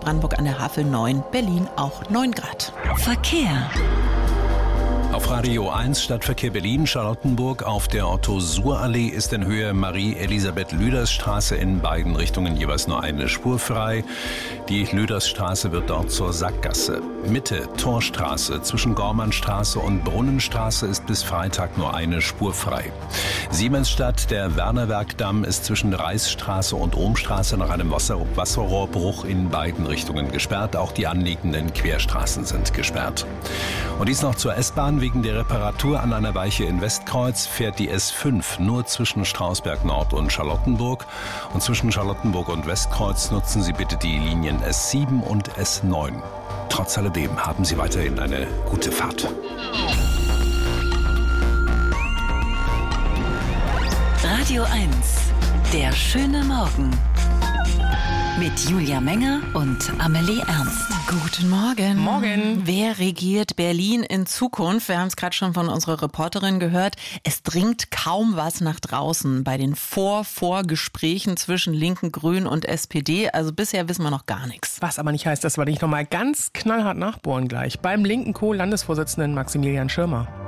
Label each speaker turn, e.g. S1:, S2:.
S1: Brandenburg an der Havel 9, Berlin auch 9 Grad.
S2: Verkehr.
S3: Auf Radio 1 Stadtverkehr Berlin, Charlottenburg. Auf der Otto-Suhr-Allee ist in Höhe Marie-Elisabeth-Lüders-Straße in beiden Richtungen jeweils nur eine Spur frei. Die Lüders-Straße wird dort zur Sackgasse. Mitte Torstraße zwischen Gormannstraße und Brunnenstraße ist bis Freitag nur eine Spur frei. Siemensstadt, der Wernerwerkdamm ist zwischen Reichsstraße und Ohmstraße nach einem Wasserrohrbruch in beiden Richtungen gesperrt. Auch die anliegenden Querstraßen sind gesperrt. Und dies noch zur S-Bahn. Wegen der Reparatur an einer Weiche in Westkreuz fährt die S5 nur zwischen Strausberg Nord und Charlottenburg. Und zwischen Charlottenburg und Westkreuz nutzen Sie bitte die Linien S7 und S9. Trotz alledem haben Sie weiterhin eine gute Fahrt.
S2: Radio 1, der schöne Morgen. Mit Julia Menger und Amelie Ernst.
S1: Guten Morgen.
S4: Morgen.
S1: Wer regiert Berlin in Zukunft? Wir haben es gerade schon von unserer Reporterin gehört. Es dringt kaum was nach draußen bei den Vorgesprächen zwischen Linken, Grünen und SPD. Also bisher wissen wir noch gar nichts.
S4: Was aber nicht heißt, dass wir nicht nochmal ganz knallhart nachbohren gleich. Beim linken Co-Landesvorsitzenden Maximilian Schirmer.